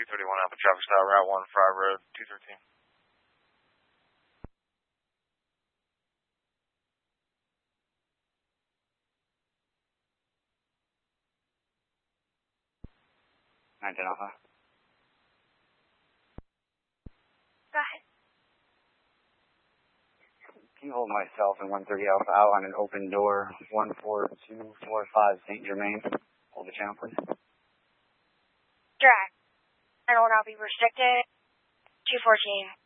231 Alpha traffic stop, Route 1, Fry Road, 213. Alpha. Go ahead. Can you hold myself and 130 Alpha out on an open door, 14245 St. Germain? Hold the channel, please. Drag. And will now be restricted. 214.